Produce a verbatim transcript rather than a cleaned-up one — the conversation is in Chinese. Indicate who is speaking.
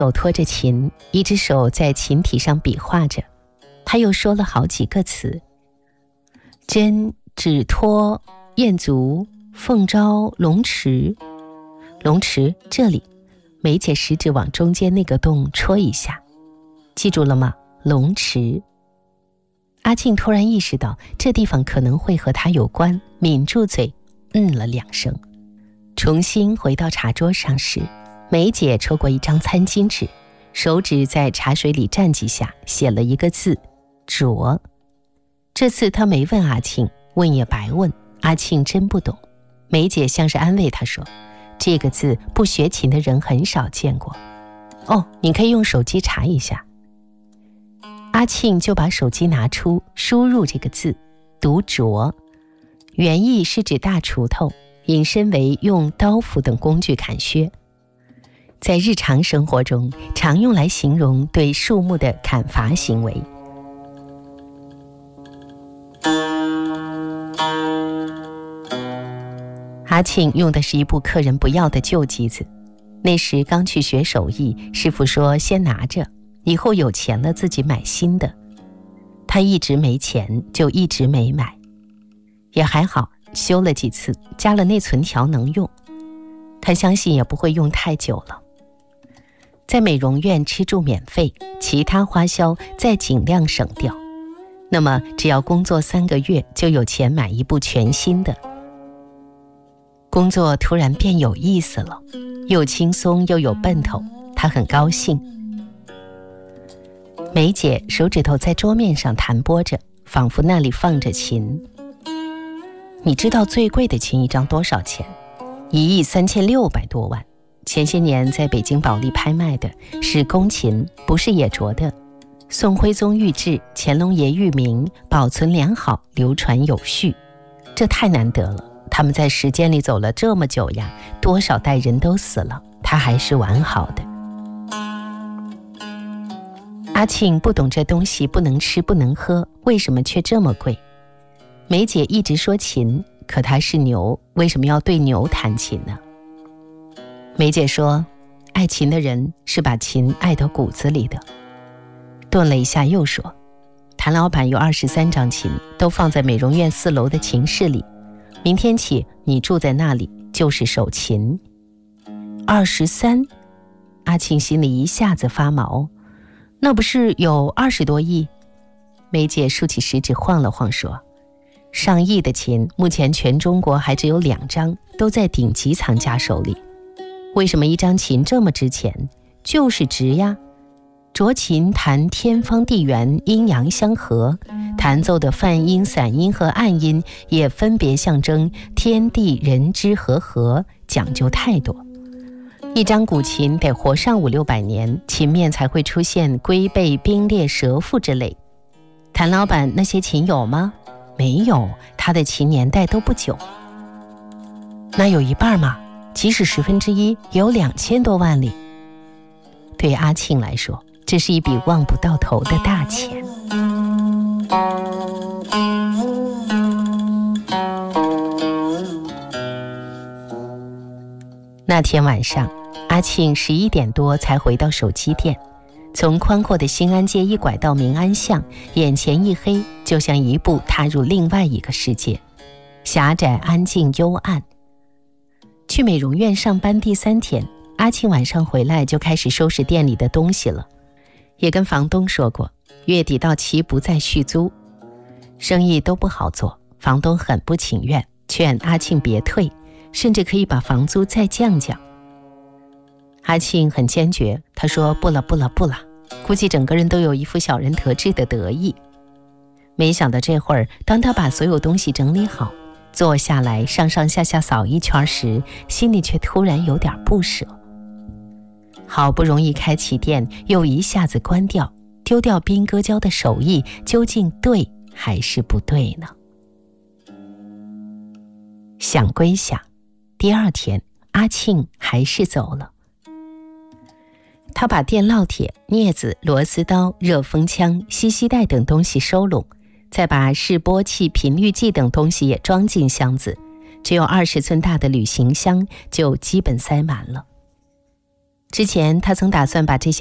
Speaker 1: 手托着琴，一只手在琴体上比划着。他又说了好几个词：针、指托、燕足、凤招、龙池。龙池这里，梅姐食指往中间那个洞戳一下，记住了吗？龙池。阿庆突然意识到这地方可能会和他有关，抿住嘴嗯了两声。重新回到茶桌上时，梅姐抽过一张餐巾纸，手指在茶水里蘸几下，写了一个字浊。这次她没问阿庆，问也白问，阿庆真不懂。梅姐像是安慰他说，这个字不学琴的人很少见过。哦，你可以用手机查一下。阿庆就把手机拿出，输入这个字，读斫，原意是指大锄头，引申为用刀斧等工具砍削，在日常生活中常用来形容对树木的砍伐行为。阿庆用的是一部客人不要的旧机子，那时刚去学手艺，师傅说先拿着，以后有钱了自己买新的。他一直没钱，就一直没买。也还好，修了几次，加了内存条能用。他相信也不会用太久了。在美容院吃住免费，其他花销再尽量省掉。那么只要工作三个月，就有钱买一部全新的。工作突然变有意思了，又轻松又有奔头，他很高兴。梅姐手指头在桌面上弹拨着，仿佛那里放着琴。你知道最贵的琴一张多少钱？一亿三千六百多万。前些年在北京保利拍卖的是宫琴，不是野啄的。宋徽宗御制，乾隆爷御名，保存良好，流传有序。这太难得了，他们在时间里走了这么久呀，多少代人都死了，他还是完好的。阿庆不懂这东西不能吃不能喝，为什么却这么贵？梅姐一直说琴，可她是牛，为什么要对牛弹琴呢？梅姐说，爱琴的人是把琴爱到骨子里的。顿了一下又说，谭老板有二十三张琴，都放在美容院四楼的琴室里，明天起你住在那里就是手琴。二十三？阿庆心里一下子发毛，那不是有二十多亿？梅姐竖起食指晃了晃说，上亿的琴目前全中国还只有两张，都在顶级藏家手里。为什么一张琴这么值钱？就是值呀。斫琴弹天方地圆，阴阳相合，弹奏的泛音、散音和暗音也分别象征天地人之和合，讲究太多。一张古琴得活上五六百年，琴面才会出现龟背、冰裂、蛇腹之类。谭老板那些琴有吗？没有，他的琴年代都不久。那有一半嘛，即使十分之一，也有两千多万里。对阿庆来说，这是一笔望不到头的大钱。那天晚上，阿庆十一点多才回到手机店，从宽阔的新安街一拐到民安巷，眼前一黑，就像一步踏入另外一个世界，狭窄、安静、幽暗。去美容院上班第三天，阿庆晚上回来就开始收拾店里的东西了，也跟房东说过，月底到期不再续租。生意都不好做，房东很不情愿，劝阿庆别退，甚至可以把房租再降降。阿庆很坚决，他说不了不了不了，估计整个人都有一副小人得志的得意。没想到这会儿，当他把所有东西整理好，坐下来上上下下扫一圈时，心里却突然有点不舍。好不容易开起店，又一下子关掉，丢掉兵哥教的手艺，究竟对还是不对呢？想归想，第二天阿庆还是走了。他把电烙铁、镊子、螺丝刀、热风枪、吸吸带等东西收拢，再把示波器、频率计等东西也装进箱子，只有二十寸大的旅行箱就基本塞满了。 之前他曾打算把这些